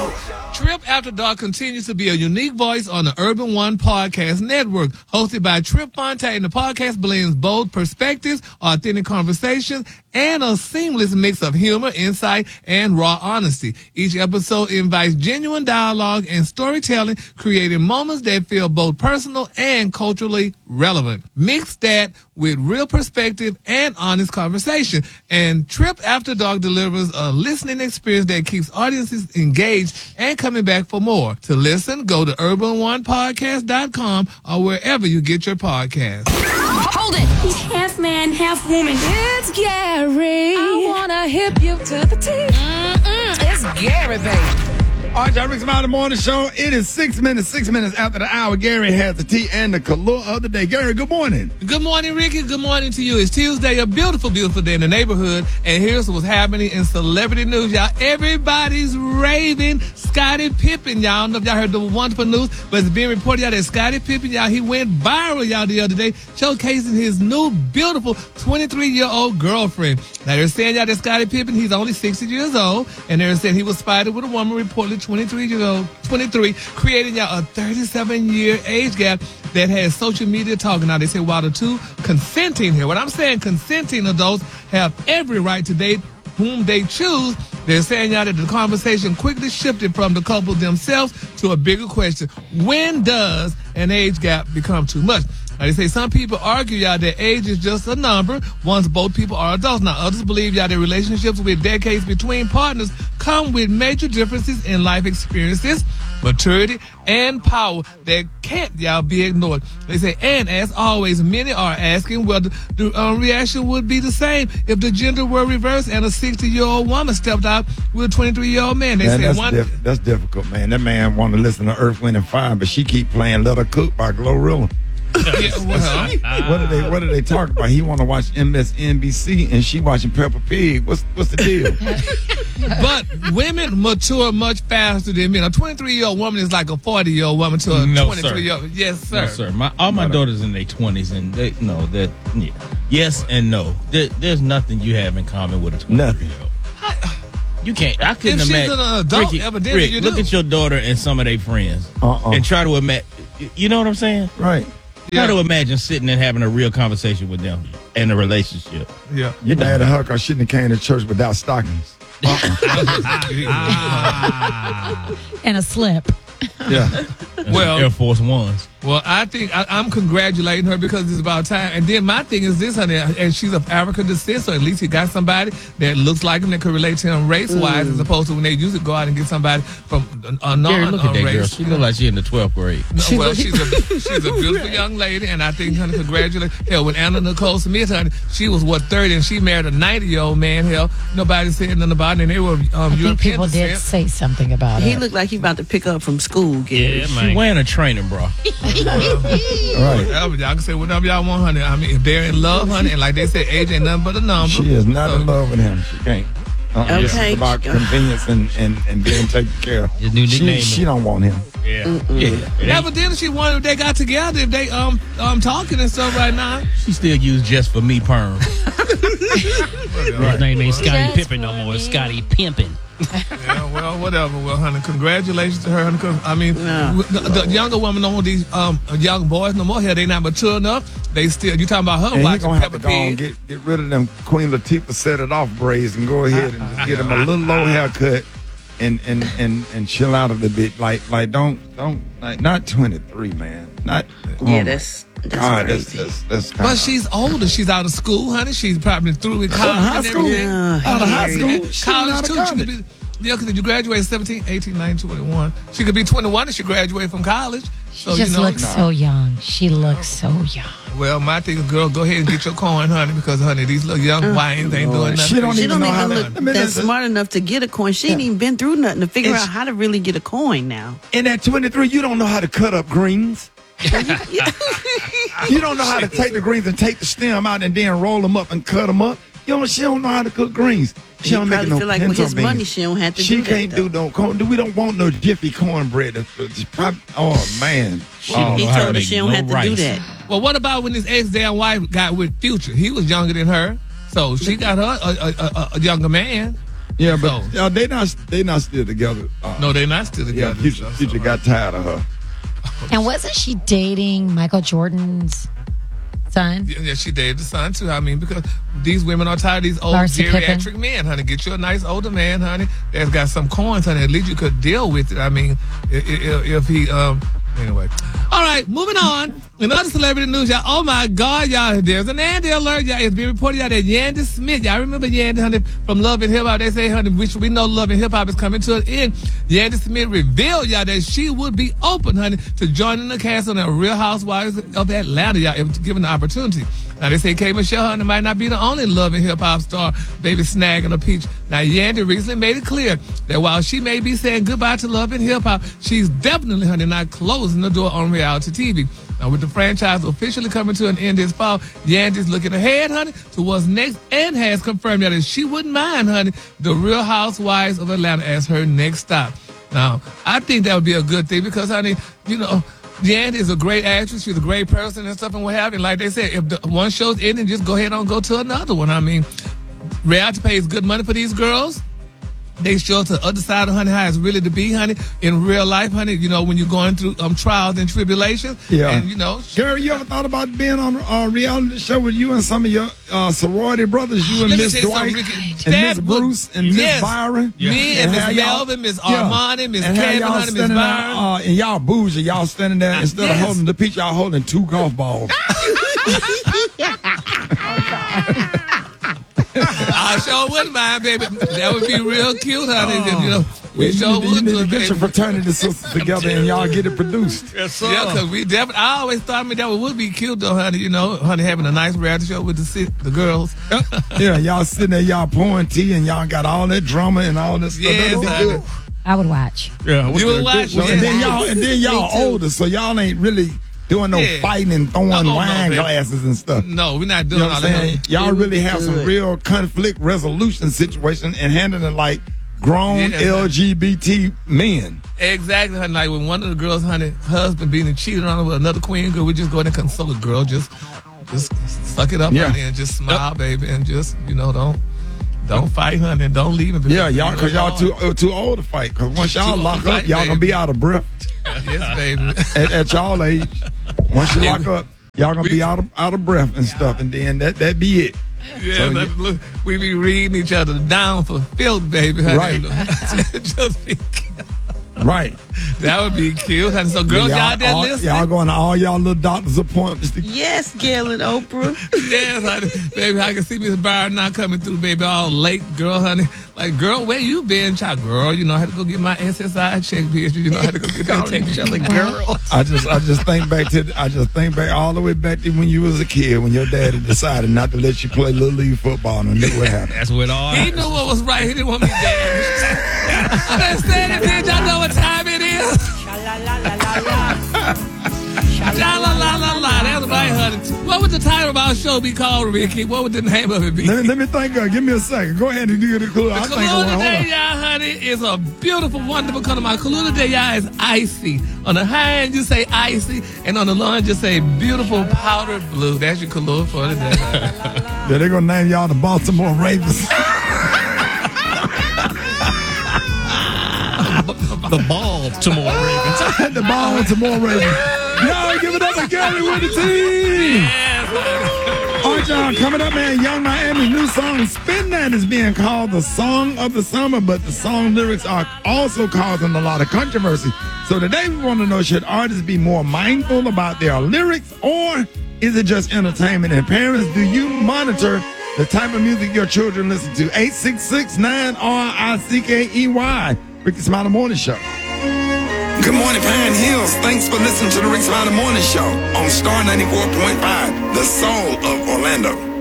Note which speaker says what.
Speaker 1: Trip After Dark continues to be a unique voice on the Urban One Podcast Network. Hosted by Trip Fontaine, the podcast blends bold perspectives, authentic conversations, and a seamless mix of humor, insight, and raw honesty. Each episode invites genuine dialogue and storytelling, creating moments that feel both personal and culturally relevant. Mix that with real perspective and honest conversation. And Trip After Dark delivers a listening experience that keeps audiences engaged and coming back for more. To listen, go to urbanonepodcast.com or wherever you get your podcasts.
Speaker 2: Hold it! He's half man, half woman. It's Gary. I wanna hip you to the teeth. It's Gary, baby.
Speaker 3: All right, y'all, Rick Smiley Morning Show. It is 6 minutes after the hour. Gary has the tea and the color of the day. Gary, good morning.
Speaker 1: Good morning, Ricky. Good morning to you. It's Tuesday, a beautiful, beautiful day in the neighborhood. And here's what's happening in celebrity news, y'all. Everybody's raving Scottie Pippen, y'all. I don't know if y'all heard the wonderful news, but it's being reported, y'all, that Scottie Pippen, y'all, he went viral, y'all, the other day, showcasing his new, beautiful 23-year-old girlfriend. Now, they're saying, y'all, that Scottie Pippen, he's only 60 years old, and they're saying he was spotted with a woman reportedly 23, creating y'all a 37-year age gap that has social media talking. Now, they say while the two consenting here, what I'm saying, consenting adults have every right to date whom they choose. They're saying y'all that the conversation quickly shifted from the couple themselves to a bigger question. When does an age gap become too much? Now, they say some people argue, y'all, that age is just a number once both people are adults. Now, others believe, y'all, that relationships with decades between partners come with major differences in life experiences, maturity, and power that can't, y'all, be ignored. They say, and as always, many are asking whether the reaction would be the same if the gender were reversed and a 60-year-old woman stepped out with a 23-year-old man. They say
Speaker 3: that's difficult, man. That man want to listen to Earth, Wind, and Fire, but she keep playing Let Her Cook by Glorilla. What are they talking about? He want to watch MSNBC and she watching Peppa Pig. What's the deal?
Speaker 1: But women mature much faster than men. A 23-year-old woman is like a 40-year-old woman to a 23-year-old. Yes, sir.
Speaker 4: No, sir. All my daughters in their 20s, and they know that. Yeah. Yes and no. There's nothing you have in common with a 23-year-old. You can't. I couldn't
Speaker 1: if
Speaker 4: imagine.
Speaker 1: She's an adult,
Speaker 4: Ricky,
Speaker 1: evidently you
Speaker 4: look
Speaker 1: do.
Speaker 4: at your daughter and some of their friends, and try to imagine. You know what I'm saying?
Speaker 3: Right.
Speaker 4: Try to imagine sitting and having a real conversation with them in a relationship.
Speaker 1: Yeah.
Speaker 3: You're mad at her because she didn't came to church without stockings.
Speaker 5: And a slip.
Speaker 3: Yeah.
Speaker 1: Well,
Speaker 4: Air Force Ones.
Speaker 1: Well, I think I'm congratulating her because it's about time. And then my thing is this, honey, and she's of African descent, so at least he got somebody that looks like him that could relate to him race-wise, as opposed to when they usually go out and get somebody from a non-race.
Speaker 4: Girl. She looks like she's in the 12th grade.
Speaker 1: No, well, she's a beautiful young lady, and I think, honey, congratulations. Hell, when Anna Nicole Smith, honey, she was, 30, and she married a 90-year-old man. Hell, nobody said nothing about it, and they were
Speaker 5: I think
Speaker 1: European
Speaker 5: people
Speaker 1: descent.
Speaker 5: did say something about it.
Speaker 6: He looked like he about to pick up from school, Gary.
Speaker 4: Yeah, man. She wearing a training bra.
Speaker 3: Right.
Speaker 1: Y'all can say whatever y'all want, honey. I mean, if they're in love, honey, and like they said, age ain't nothing but a number.
Speaker 3: She is not in love with him. She can't.
Speaker 6: Okay.
Speaker 3: It's about convenience and being taken care of.
Speaker 4: His new nickname.
Speaker 3: She don't want him.
Speaker 4: Yeah.
Speaker 1: Evidently, she wanted if they got together, if they talking and stuff right now.
Speaker 4: She still use Just For Me perm.
Speaker 7: His name ain't Scottie Pippen no more. It's Scottie Pimpin'.
Speaker 1: Yeah, well, whatever. Well, honey, congratulations to her. Honey, 'cause, I mean, the younger women don't want these young boys no more. Here, they not mature enough. They still. You talking about her
Speaker 3: And he
Speaker 1: watching
Speaker 3: gonna have
Speaker 1: Peppa
Speaker 3: to go and
Speaker 1: Pig?
Speaker 3: get rid of them Queen Latifah set it off braids and go ahead and just get him a little low haircut and chill out a little bit. Like don't like not 23, man. Not
Speaker 6: That's
Speaker 3: God,
Speaker 6: crazy.
Speaker 3: that's
Speaker 1: But she's older. She's out of school, honey. She's probably through with college
Speaker 3: high
Speaker 1: and
Speaker 3: school?
Speaker 1: everything.
Speaker 3: Out of high school?
Speaker 1: And
Speaker 3: She
Speaker 1: college
Speaker 3: out of
Speaker 1: too. She could
Speaker 3: college.
Speaker 1: be, because if you graduate 17, 18, 19, 21. She could be 21 if she graduated from college.
Speaker 5: She just looks so young. She looks so young.
Speaker 1: Well, my thing is, girl, go ahead and get your coin, honey, because, honey, these little young wines ain't doing nothing.
Speaker 3: She don't
Speaker 6: She
Speaker 3: even
Speaker 6: don't
Speaker 3: know how
Speaker 6: even
Speaker 3: to.
Speaker 6: look that smart enough to get a coin. She ain't even been through nothing to figure out how to really get a coin now.
Speaker 3: And at 23, you don't know how to cut up greens. You don't know how to take the greens and take the stem out and then roll them up and cut them up. She don't know how to cook greens. She
Speaker 6: He
Speaker 3: don't make
Speaker 6: probably
Speaker 3: no
Speaker 6: feel like with
Speaker 3: pinto
Speaker 6: his
Speaker 3: beans.
Speaker 6: money, she don't have to
Speaker 3: She
Speaker 6: do that,
Speaker 3: can't
Speaker 6: though.
Speaker 3: do no corn. We don't want no Jiffy cornbread. Oh man.
Speaker 6: He told her she don't have to do that.
Speaker 1: Well, what about when his ex-damn wife got with Future? He was younger than her, so she got her a younger man.
Speaker 3: Yeah, but they not still together.
Speaker 1: No, they're not still together.
Speaker 3: Yeah, Future got tired of her.
Speaker 5: And wasn't she dating Michael Jordan's son?
Speaker 1: Yeah, she dated the son too. I mean, because these women are tired of these old
Speaker 5: Larsa
Speaker 1: geriatric
Speaker 5: Pippen.
Speaker 1: men, honey. Get you a nice older man, honey, that's got some coins, honey. At least you could deal with it. I mean, if he anyway. All right, moving on. In other celebrity news, y'all. Oh my God, y'all! There's an Yandy alert, y'all. It's being reported, y'all, that Yandy Smith. Y'all remember Yandy, honey, from Love and Hip Hop? They say, honey, we know Love and Hip Hop is coming to an end. Yandy Smith revealed, y'all, that she would be open, honey, to joining the cast on the Real Housewives of Atlanta, y'all, if given the opportunity. Now, they say K. Michelle, honey, might not be the only Love and Hip Hop star, baby, snagging a peach. Now, Yandy recently made it clear that while she may be saying goodbye to Love and Hip Hop, she's definitely, honey, not closing the door on reality TV. Now, with the franchise officially coming to an end this fall, Yandy's looking ahead, honey, to what's next and has confirmed that she wouldn't mind, honey, the Real Housewives of Atlanta as her next stop. Now, I think that would be a good thing because, honey, you know, Yandy is a great actress. She's a great person and stuff and what have you. Like they said, if the one show's ending, just go ahead and go to another one. I mean, reality pays good money for these girls. They show us the other side of, honey, how it's really to be, honey, in real life, honey, you know, when you're going through trials and tribulations.
Speaker 3: Yeah.
Speaker 1: And, you know.
Speaker 3: Gary, you ever thought about being on a reality show with you and some of your sorority brothers, you and
Speaker 1: Let me
Speaker 3: Miss
Speaker 1: tell you
Speaker 3: Dwight
Speaker 1: something,
Speaker 3: and Miss Bruce and Miss Byron?
Speaker 1: Me and Miss Melvin, Miss Armani, Miss Kevin, honey, Miss Byron.
Speaker 3: And y'all bougie, y'all standing there, instead of holding the peach, y'all holding 2 golf balls.
Speaker 1: I sure wouldn't mind, baby. That would be real cute, honey. You know, we sure
Speaker 3: you
Speaker 1: would
Speaker 3: need
Speaker 1: do
Speaker 3: to
Speaker 1: it,
Speaker 3: get
Speaker 1: baby.
Speaker 3: your fraternity sisters together and y'all get it produced.
Speaker 4: Yes, sir.
Speaker 1: Yeah, because we definitely, I always thought that would be cute, though, honey. You know, honey, having a nice reality show with the girls.
Speaker 3: Yeah, y'all sitting there, y'all pouring tea and y'all got all that drama and all this stuff.
Speaker 1: Yes,
Speaker 3: That'd be
Speaker 1: honey.
Speaker 3: good.
Speaker 5: I would watch.
Speaker 4: Yeah,
Speaker 1: You would watch?
Speaker 3: And then y'all older, so y'all ain't really doing no
Speaker 1: Yeah.
Speaker 3: fighting and throwing wine
Speaker 1: baby.
Speaker 3: glasses and stuff.
Speaker 1: No, we're not
Speaker 3: You
Speaker 1: doing
Speaker 3: know what
Speaker 1: all
Speaker 3: I'm
Speaker 1: that.
Speaker 3: saying? Y'all really have some real conflict resolution situation and handling it like grown
Speaker 1: Yes.
Speaker 3: LGBT men.
Speaker 1: Exactly, honey. Like when one of the girls, honey, husband being cheated on her with another queen girl, we just go in and console the girl. Just suck it up,
Speaker 3: Yeah.
Speaker 1: honey, and just smile, baby, and just, you know, don't fight, honey, and don't leave him.
Speaker 3: Yeah, y'all, because y'all too old to fight. Because once y'all
Speaker 1: Too
Speaker 3: lock
Speaker 1: old to
Speaker 3: up,
Speaker 1: fight,
Speaker 3: y'all gonna
Speaker 1: baby.
Speaker 3: be out of breath.
Speaker 1: Yes, baby.
Speaker 3: At y'all age, once you lock up, y'all gonna be out of breath and stuff, and then that be it.
Speaker 1: Yeah,
Speaker 3: So
Speaker 1: look, we be reading each other down for filth, baby. Honey.
Speaker 3: Right.
Speaker 1: Just be,
Speaker 3: Right.
Speaker 1: that would be cute, honey. So, girls, y'all there listening?
Speaker 3: Y'all going to all y'all little doctor's appointments.
Speaker 6: Yes, Gail and Oprah.
Speaker 1: Yes, honey. Baby, I can see Miss Byron now coming through, baby, all late, girl, honey. Like, girl, where you been, child? Girl, you know, I had to go get my SSI check, bitch. You know, I had to go get that check. She's like, girl.
Speaker 3: I just think back all the way back to when you was a kid, when your daddy decided not to let you play little league football, and look what happened.
Speaker 7: That's what all.
Speaker 1: He knew what was right. He didn't want me damaged. I been saying it, bitch. Y'all know what time it is. Sha-la-la-la-la. That's right, honey. What would the title of our show be called, Ricky? What would the name of it be?
Speaker 3: Let me think. Give me a second. Go ahead and do the clue.
Speaker 1: The clue today, y'all, honey, is a beautiful, wonderful color. My clue today, y'all, is icy. On the high end, just say icy, and on the low end, just say beautiful powder blue. That's your clue for today.
Speaker 3: Yeah, they're gonna name y'all the Baltimore Ravens.
Speaker 7: The Baltimore Ravens.
Speaker 3: The Baltimore Ravens. Y'all give it up to Gary with the team. All right, y'all, coming up, man, Young Miami's new song, Spin That, is being called the song of the summer, but the song lyrics are also causing a lot of controversy. So today we want to know, should artists be more mindful about their lyrics, or is it just entertainment? And parents, do you monitor the type of music your children listen to? 866-9-RICKEY. Ricky Smiley Morning Show. Good morning, Pine Hills. Thanks for listening to the Ricky Smiley Morning Show on Star 94.5, the soul of Orlando.